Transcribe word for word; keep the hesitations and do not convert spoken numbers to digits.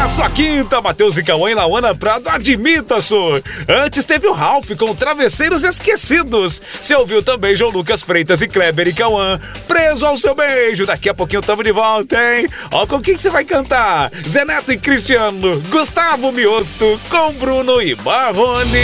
sua quinta, Matheus e Cauã e Lauana Prado, admita, senhor. Antes teve o Ralph com Travesseiros Esquecidos. Você ouviu também João Lucas Freitas e Kleber e Cauã, Preso ao Seu Beijo. Daqui a pouquinho tamo de volta, hein? Ó, com quem você vai cantar? Zé Neto e Cristiano, Gustavo Mioto com Bruno e Marrone.